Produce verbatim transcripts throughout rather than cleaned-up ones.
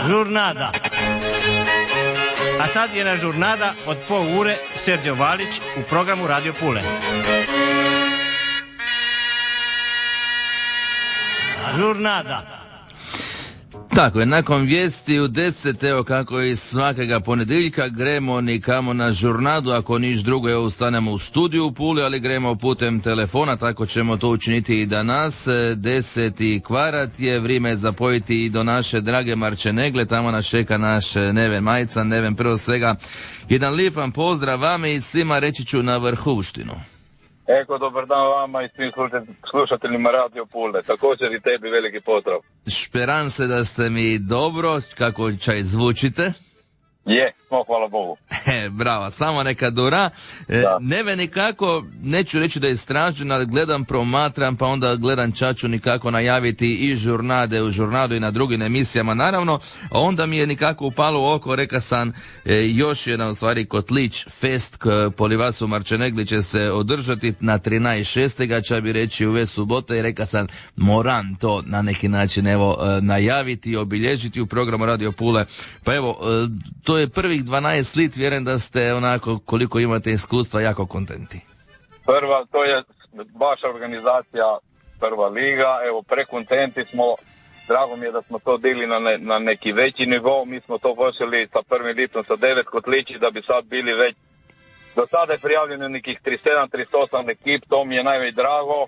Žurnada. A sad je na žurnada od pol ure Serđo Valić u programu Radio Pule. Žurnada. Tako je, nakon vijesti u deset, evo kako i svakega ponedjeljka, gremo nikamo na žurnadu, ako niš drugo, evo ustanemo u studiju u Puli, ali gremo putem telefona, tako ćemo to učiniti i danas. Deset i kvarat je, vrijeme zapojiti i do naše drage Marče Negle, tamo nas čeka naš Neven Majcan. Neven, prvo svega, jedan lijepan pozdrav vama i svima, reći ću, na Vrhuvštinu. Eko, dobar dan vama i svim slušateljima Radio Pule. Također i tebi veliki pozdrav. Šperam se da ste mi dobro, kako čaj zvučite. Je, no, hvala Bogu. E, bravo, samo neka dura. E, neve nikako, neću reći da je istražen, ali gledam, promatram, pa onda gledam čaču nikako najaviti i žurnade u žurnadu i na drugim emisijama, naravno. A onda mi je nikako upalo u oko, reka sam, e, još jedan u stvari Kotlić Fest k, po Livasu Marčenegli će se održati na trinaest šestog ča bi reći ove subote, i reka sam, moram to na neki način evo e, najaviti i obilježiti u programu Radio Pule. Pa evo, e, to je prvih dvanaest lit, vjerujem da ste onako, koliko imate iskustva, jako kontenti. Prva, to je vaša organizacija, prva liga, evo prekontenti smo, drago mi je da smo to digli na, ne, na neki veći nivo, mi smo to počeli sa prvim litom sa devet kotlići, da bi sad bili već, do sada je prijavljeno nekih trideset sedam trideset osam ekip, to mi je najveć drago,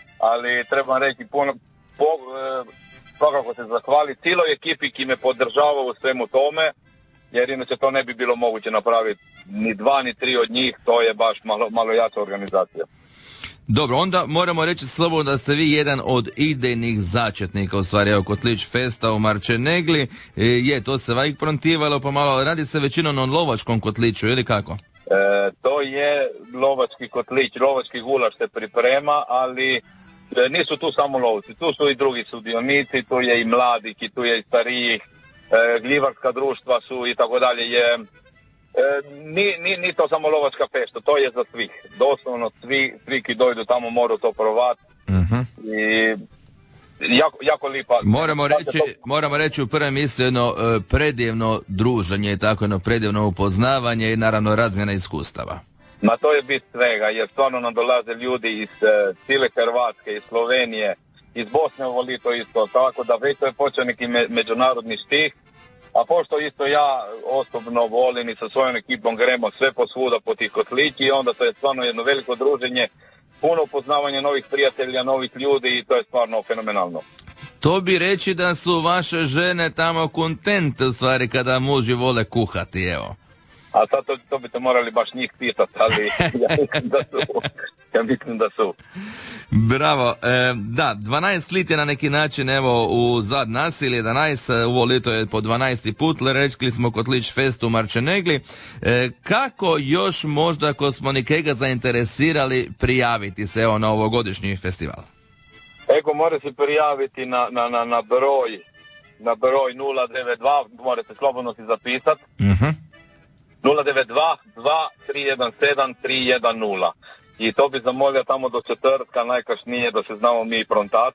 ali trebam reći puno, po, e, svakako se zahvali cijeloj ekipi ki me podržava u svemu tome, jer inače to ne bi bilo moguće napraviti ni dva ni tri od njih, to je baš malo, malo jača organizacija. Dobro, onda moramo reći slobodno da ste vi jedan od idejnih začetnika, u stvari, evo, Kotlić Festa u Marčenegli. E, je, to se vajk prontivalo pomalo, radi se većinom o lovačkom kotliću, ili kako? E, to je lovački kotlić, lovački gulaš se priprema, ali e, nisu tu samo lovci, tu su i drugi sudionici, tu je i mladih i tu je i starijih. E, gljivarska društva su i tako dalje, je e, ni, ni, ni to samo lovačka fešta, to je za svih, doslovno svi, svi ki dojdu tamo moraju to provati. Uh-huh. I jako, jako lipa. Moramo reći, to... moramo reći u prvem misli jedno e, predivno druženje, tako jedno predivno upoznavanje i naravno razmjena iskustava. Ma to je bit svega, jer stvarno nam dolaze ljudi iz e, cijele Hrvatske, iz Slovenije, iz Bosne voli to isto, tako da već to je počeo neki me, međunarodni štih, a pošto isto ja osobno volim i sa svojom ekipom gremo sve posvuda po tih kotlići, i onda to je stvarno jedno veliko druženje, puno upoznavanje novih prijatelja, novih ljudi, i to je stvarno fenomenalno. To bi reći da su vaše žene tamo kontente, u stvari, kada muži vole kuhati, evo. A sad to, to bi te morali baš njih pitati, ali ja mislim da su. Ja mislim da su. Bravo. E, da, dvanaest lit je na neki način, evo, u zad nas, ili jedanaest, ovo lito je po dvanaesti put, rekli smo Kotlić Fest u Marčenegli. E, kako još možda, ako smo nikega zainteresirali, prijaviti se, evo, na ovogodišnji festival? Eko, mora se prijaviti na, na, na, na broj, na broj nula devet dva, morate slobodno si zapisati. Mhm. nula devet dva dva tri jedan sedam tri jedan nula. I to bi zamolio tamo do četvrtka najkašnije da se znamo mi prontati.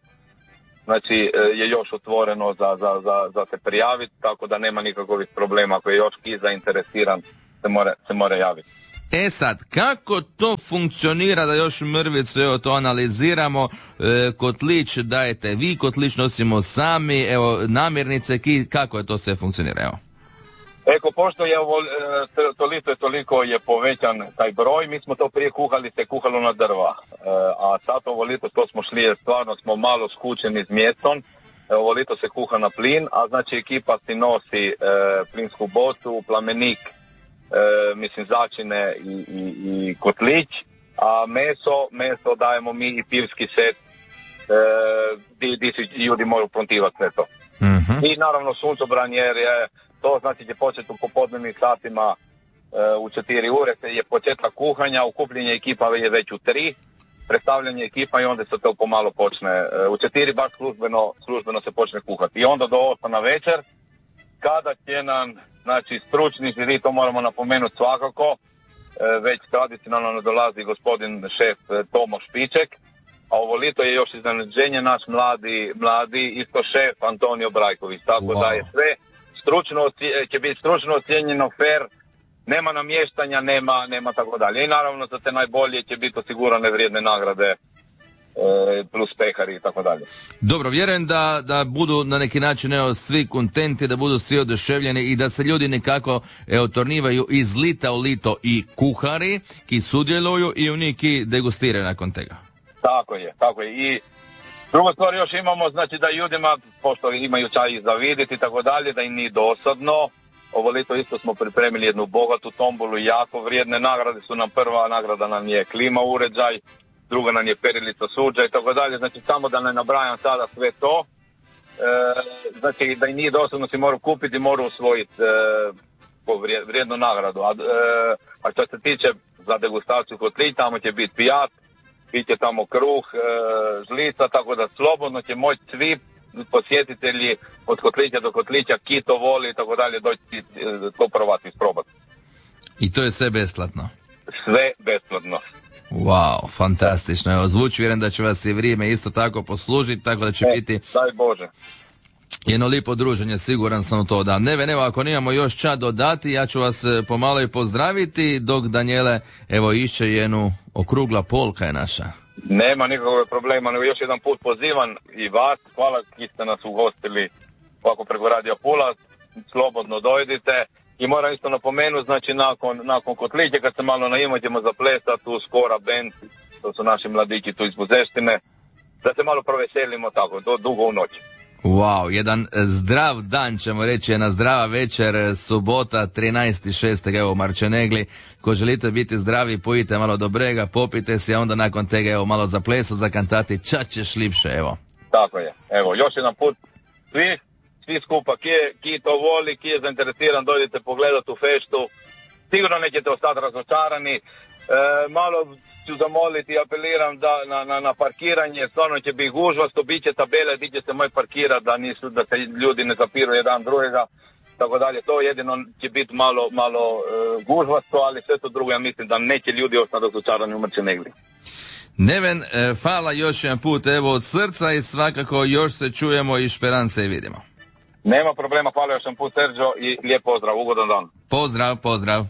Znači je još otvoreno za, za, za, za se prijaviti, tako da nema nikakvih problema. Ako je još ki zainteresiran, se mora, se mora javiti. E sad, kako to funkcionira, da još mrvicu, evo, to analiziramo, e, kotlić dajete vi, kotlić nosimo sami, evo, namirnice, ki, kako je to sve funkcionira, evo? Eko, pošto je ovo, toliko je toliko je povećan taj broj, mi smo to prije kuhali, se kuhalo na drva, e, a sad ovo lito to smo šli, jer stvarno smo malo skučeni s mjestom, e, ovo lito se kuha na plin, a znači ekipa si nosi e, plinsku bocu, plamenik, e, mislim začine i, i, i kotlić, a meso, meso dajemo mi i pivski set, e, di, di si ljudi moraju prontivati sve to. Mm-hmm. I naravno suncobran, jer je to znači će početi u popodnevnim satima e, u četiri ure se je početak kuhanja, ukupljenje ekipa je već u tri, predstavljanje ekipa, i onda se to pomalo počne. E, u četiri baš službeno, službeno se počne kuhati. I onda do osam na večer, kada će nam, znači, stručni žiri, to moramo napomenuti svakako, e, već tradicionalno dolazi gospodin šef e, Tomo Špiček, a ovo lito je još iznenađenje naš mladi, mladi isto šef Antonio Brajković, tako wow. Da je sve stručno, će biti stručno ocijenjeno, fair, nema namještanja, nema, nema tako dalje. I naravno za te najbolje će biti osigurane vrijedne nagrade plus pehari i tako dalje. Dobro, vjerujem da, da budu na neki način evo, svi kontenti, da budu svi oduševljeni i da se ljudi nekako evo, tornivaju iz lita u lito i kuhari ki sudjeluju i oni ki degustiraju nakon tega. Tako je, tako je. I druga stvar još imamo, znači da ljudima, pošto imaju čaj i za vidjeti i tako dalje, da im nije dosadno. Ovo lito isto smo pripremili jednu bogatu tombolu, jako vrijedne nagrade su nam. Prva nagrada nam je klima uređaj, druga nam je perilica suđa i tako dalje, znači samo da ne nabrajam sada sve to, e, znači da i nije dosadno si moraju kupiti, moraju usvojiti e, vrijednu nagradu, a, e, a što se tiče za degustaciju kotlić, tamo će biti pijat, bit će tamo kruh, e, žlica, tako da slobodno će moći svi posjetitelji od kotlića do kotlića, ki to voli i tako dalje, doći to probati, isprobati. I to je sve besplatno? Sve besplatno. Wow, fantastično. Evo, zvuči, vjerujem da će vas i vrijeme isto tako poslužiti, tako da će e, biti daj Bože. Jedno lipo druženje, siguran sam u to da. Neve, evo, ako nemamo još ča dodati, ja ću vas pomalo i pozdraviti, dok Danijele, evo, išće jednu okrugla polka je naša. Nema nikakvog problema, nego još jedan put pozivam i vas, hvala ki ste nas ugostili ovako preko Radio Pula, slobodno dojdite. I moram isto napomenuti, znači nakon, nakon kotlića, kad se malo naimaćemo za plesat, tu Skora band, to su naši mladići tu iz Buzeštine, da se malo proveselimo tako, do dugo u noć. Wow, jedan zdrav dan ćemo reći, jedna zdrava večer, subota trinaesti šestog evo u Marčenegli. Ko želite biti zdravi, pojite malo do brega, popite se, a onda nakon tega evo malo za plesa, za kantati, čak ćeš lipše, evo. Tako je, evo, još jedan put, svi, svi skupa, ki, je, ki to voli, ki je zainteresiran, dojdite pogledati u feštu, sigurno nećete ostati razočarani, e, malo ću zamoliti i apeliram da na, na, na parkiranje, stvarno će biti gužvasto, bit će tabele, gdje će se moj parkirati, da nisu, da se ljudi ne zapiru jedan drugega, tako dalje, to jedino će biti malo, malo e, gužvasto, ali sve to drugo ja mislim da neće ljudi ostati razočarani u Marčenegli. Neven, e, hvala još jedan put, evo od srca i svakako još se čujemo i šperance i vidimo. Nema problema, hvala još jedan put Sergio i lijep pozdrav, ugodan dan. Pozdrav, pozdrav.